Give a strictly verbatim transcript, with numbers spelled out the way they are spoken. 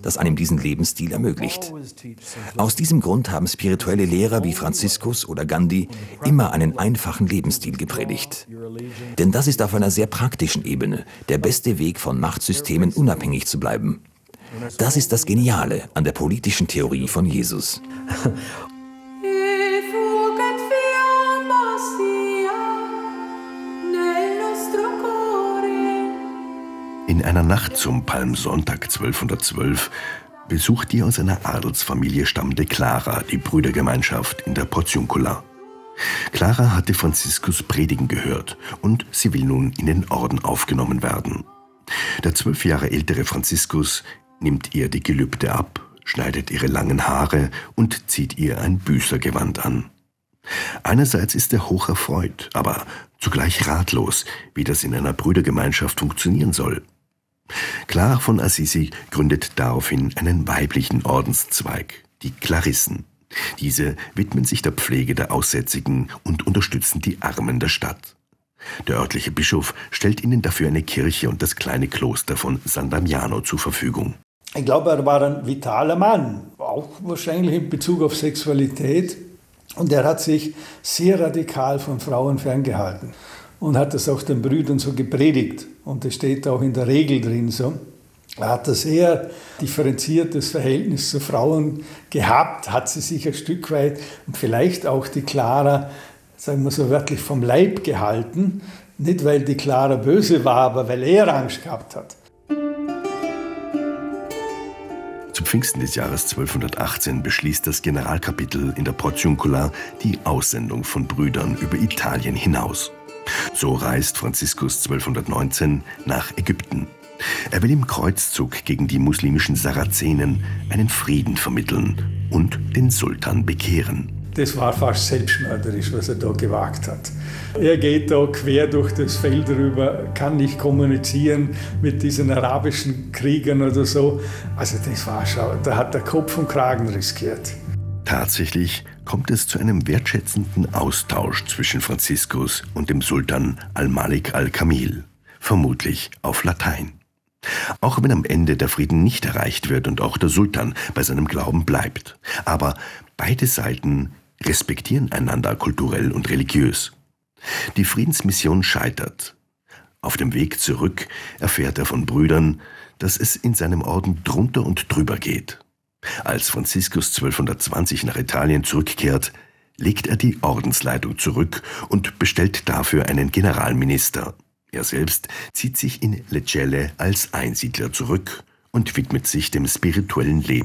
das einem diesen Lebensstil ermöglicht. Aus diesem Grund haben spirituelle Lehrer wie Franziskus oder Gandhi immer einen einfachen Lebensstil gepredigt. Denn das ist auf einer sehr praktischen Ebene der beste Weg, von Machtsystemen unabhängig zu bleiben. Das ist das Geniale an der politischen Theorie von Jesus. In einer Nacht zum Palmsonntag zwölfhundertzwölf besucht die aus einer Adelsfamilie stammende Clara die Brüdergemeinschaft in der Portiuncula. Clara hatte Franziskus predigen gehört und sie will nun in den Orden aufgenommen werden. Der zwölf Jahre ältere Franziskus nimmt ihr die Gelübde ab, schneidet ihre langen Haare und zieht ihr ein Büßergewand an. Einerseits ist er hoch erfreut, aber zugleich ratlos, wie das in einer Brüdergemeinschaft funktionieren soll. Clara von Assisi gründet daraufhin einen weiblichen Ordenszweig, die Klarissen. Diese widmen sich der Pflege der Aussätzigen und unterstützen die Armen der Stadt. Der örtliche Bischof stellt ihnen dafür eine Kirche und das kleine Kloster von San Damiano zur Verfügung. Ich glaube, er war ein vitaler Mann, auch wahrscheinlich in Bezug auf Sexualität. Und er hat sich sehr radikal von Frauen ferngehalten und hat das auch den Brüdern so gepredigt. Und das steht auch in der Regel drin so. Er hat ein sehr differenziertes Verhältnis zu Frauen gehabt, hat sie sich ein Stück weit und vielleicht auch die Clara, sagen wir so wörtlich, vom Leib gehalten. Nicht, weil die Clara böse war, aber weil er Angst gehabt hat. Zu Pfingsten des Jahres zwölfhundertachtzehn beschließt das Generalkapitel in der Portiuncula die Aussendung von Brüdern über Italien hinaus. So reist Franziskus zwölfhundertneunzehn nach Ägypten. Er will im Kreuzzug gegen die muslimischen Sarazenen einen Frieden vermitteln und den Sultan bekehren. Das war fast selbstmörderisch, was er da gewagt hat. Er geht da quer durch das Feld rüber, kann nicht kommunizieren mit diesen arabischen Kriegern oder so. Also das war schon, da hat der Kopf und Kragen riskiert. Tatsächlich kommt es zu einem wertschätzenden Austausch zwischen Franziskus und dem Sultan Al-Malik al-Kamil, vermutlich auf Latein. Auch wenn am Ende der Frieden nicht erreicht wird und auch der Sultan bei seinem Glauben bleibt. Aber beide Seiten respektieren einander kulturell und religiös. Die Friedensmission scheitert. Auf dem Weg zurück erfährt er von Brüdern, dass es in seinem Orden drunter und drüber geht. Als Franziskus zwölfhundertzwanzig nach Italien zurückkehrt, legt er die Ordensleitung zurück und bestellt dafür einen Generalminister. Er selbst zieht sich in Lecce als Einsiedler zurück und widmet sich dem spirituellen Leben.